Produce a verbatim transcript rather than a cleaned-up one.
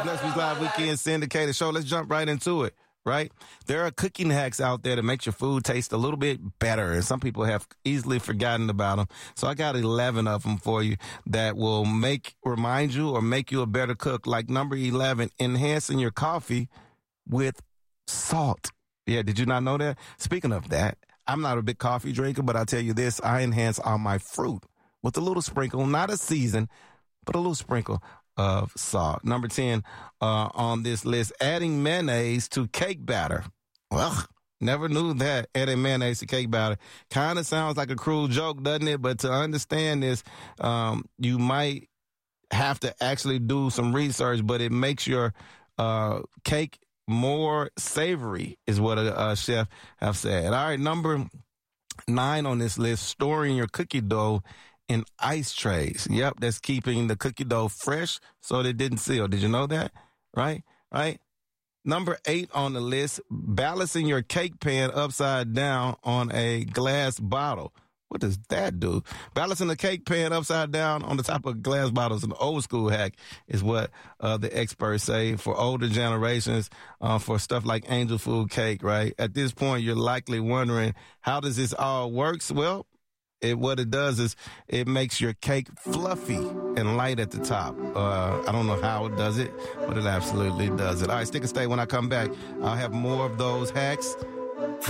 Let's Be Live Weekend Syndicated Show. Let's jump right into it, right? There are cooking hacks out there that make your food taste a little bit better, and some people have easily forgotten about them. So I got eleven of them for you that will make, remind you or make you a better cook. Like number eleven, enhancing your coffee with salt. Yeah, did you not know that? Speaking of that, I'm not a big coffee drinker, but I'll tell you this, I enhance all my fruit with a little sprinkle, not a season, but a little sprinkle of salt. Number ten uh, on this list, adding mayonnaise to cake batter. Well, never knew that, adding mayonnaise to cake batter. Kind of sounds like a cruel joke, doesn't it? But to understand this, um, you might have to actually do some research, but it makes your uh, cake more savory, is what a, a chef have said. All right, number nine on this list, storing your cookie dough in ice trays. Yep, that's keeping the cookie dough fresh so that it didn't seal. Did you know that? Right? Right? Number eight on the list, balancing your cake pan upside down on a glass bottle. What does that do? Balancing the cake pan upside down on the top of a glass bottle is an old school hack, is what uh, the experts say for older generations, uh, for stuff like angel food cake, right? At this point, you're likely wondering, how does this all works? Well, It, what it does is it makes your cake fluffy and light at the top. Uh, I don't know how it does it, but it absolutely does it. All right, stick and stay. When I come back, I'll have more of those hacks.